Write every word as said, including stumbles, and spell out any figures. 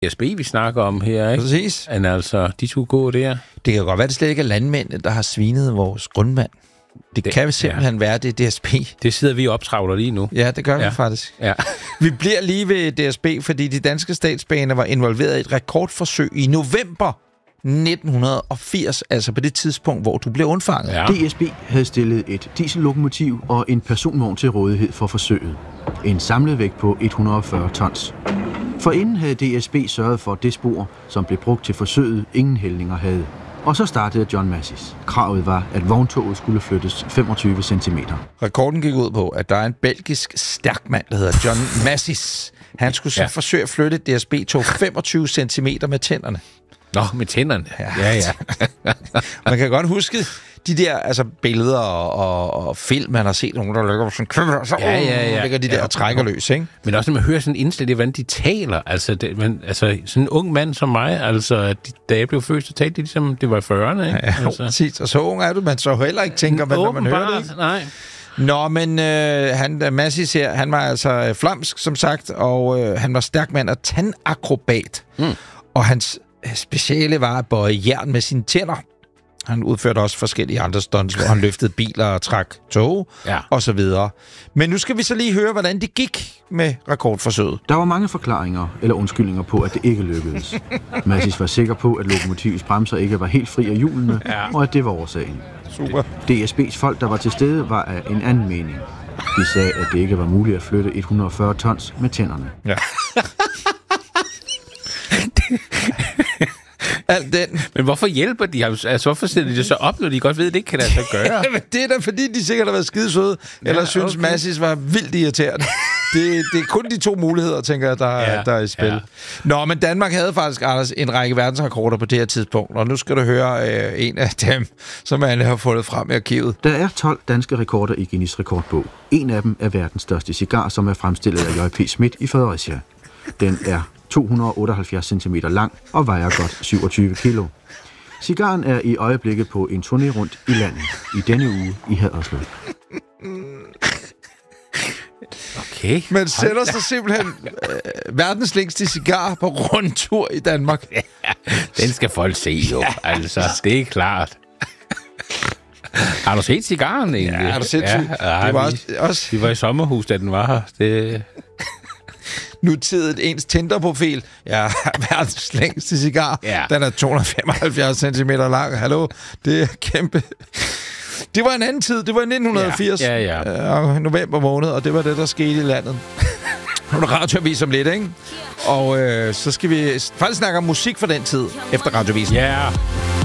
D S B, vi snakker om her, ikke? Præcis. Men altså, de skulle gå der. Det kan godt være, det slet ikke er landmændene, der har svinet vores grundvand. Det, det kan jo simpelthen ja. være, det er D S B. Det sidder vi og optravler lige nu. Ja, det gør ja. vi faktisk. Ja. Vi bliver lige ved D S B, fordi de danske statsbaner var involveret i et rekordforsøg i november nitten firs, altså på det tidspunkt, hvor du blev undfanget. Ja. D S B havde stillet et diesellokomotiv og en personvogn til rådighed for forsøget. En samlet vægt på et hundrede og fyrre tons. Forinden havde D S B sørget for det spor, som blev brugt til forsøget, ingen hældninger havde. Og så startede John Massis. Kravet var, at vogntoget skulle flyttes femogtyve centimeter. Rekorden gik ud på, at der er en belgisk stærk mand, der hedder John Massis. Han skulle så ja. forsøge at flytte D S B-tog femogtyve centimeter med tænderne. Nå, med tænderne. Ja, ja. ja. Man kan godt huske de der altså, billeder og, og, og film, man har set nogen, der ligger sådan, så ja, ja, ja. ligger de der ja, og trækker løs, ikke? Men også når man hører sådan indslæt i, hvordan de taler. Altså, det, man, altså sådan en ung mand som mig, altså, de, da jeg blev født, så talte de ligesom, det var i fyrrerne, ikke? Ja, altså. Præcis. Og så ung er du, man så heller ikke tænker, hvad når man hører det, ikke? Nej. Nå, men øh, han, Massis her, han var altså flamsk, som sagt, og øh, han var stærk mand og tandakrobat. Mm. Og hans speciale var at bøje jern med sine tænder. Han udførte også forskellige andre stunts, hvor han løftede biler og trak tog, ja. og så videre. Men nu skal vi så lige høre, hvordan det gik med rekordforsøget. Der var mange forklaringer eller undskyldninger på, at det ikke lykkedes. Massis var sikker på, at lokomotivets bremser ikke var helt fri af hjulene, ja. og at det var årsagen. Super. D S B's folk, der var til stede, var af en anden mening. De sagde, at det ikke var muligt at flytte et hundrede og fyrre tons med tænderne. Ja. Alt den. Men hvorfor hjælper de? Altså, hvorfor sætter de det så op, når de godt ved, at det ikke kan lade sig gøre? Det er da, fordi de sikkert har været skide søde, ja, eller synes, okay. Massis var vildt irriterende. Det, det er kun de to muligheder, tænker jeg, der, ja, der er i spil. Ja. Nå, men Danmark havde faktisk, Anders, en række verdensrekorder på det her tidspunkt, og nu skal du høre øh, en af dem, som alle har fundet frem i arkivet. Der er tolv danske rekorder i Guinness rekordbog. En af dem er verdens største cigar, som er fremstillet af J P Schmidt i Fredericia. Den er to hundrede og otteoghalvfjerds centimeter lang og vejer godt syvogtyve kilo. Cigaren er i øjeblikket på en turné rundt i landet. I denne uge i Haderslev. Okay. Man sætter sig simpelthen øh, verdens længste cigar på rundtur i Danmark. Ja, den skal folk se jo, altså. Det er klart. Har du set cigaren egentlig? Ja, har du set ja, ja, det var også, også... Vi var i sommerhus, da den var her. Det... Nutidigt ens Tinder-profil. Ja, verdens længste cigar. Ja. Den er to hundrede og femoghalvfjerds centimeter lang. Hallo, det er kæmpe. Det var en anden tid. Det var i nitten firs. Ja, ja, ja. Øh, november måned, og det var det, der skete i landet. Nu er der radioavis om lidt, ikke? Og øh, så skal vi faktisk snakke om musik fra den tid, efter radioavisen. Ja. Yeah.